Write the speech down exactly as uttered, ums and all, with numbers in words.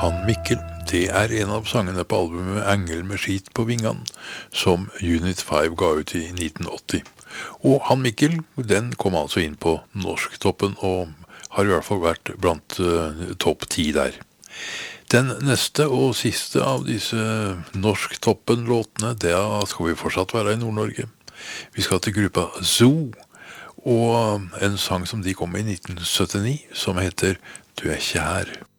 Han Mikkel, det er en av sangene på albumet Engel med skit på vingene, som Unit fem ga ut i nitten åtti. Og Han Mikkel, den kom altså inn på norsktoppen, og har i hvert fall vært blant uh, topp ti der. Den neste og siste av disse norsktoppen-låtene, det skal vi fortsatt være i Nord-Norge. Vi skal til gruppa Zoo, og en sang som de kom med i nitten syttini, som heter «Du er ikke her».